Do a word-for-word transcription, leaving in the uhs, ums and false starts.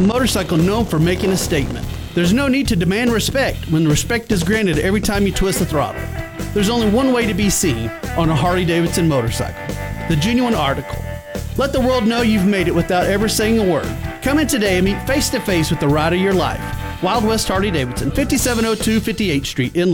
motorcycle known for making a statement. There's no need to demand respect when respect is granted every time you twist the throttle. There's only one way to be seen on a Harley-Davidson motorcycle, the genuine article. Let the world know you've made it without ever saying a word. Come in today and meet face-to-face with the ride of your life. Wild West Harley-Davidson, fifty-seven oh two fifty-eighth Street in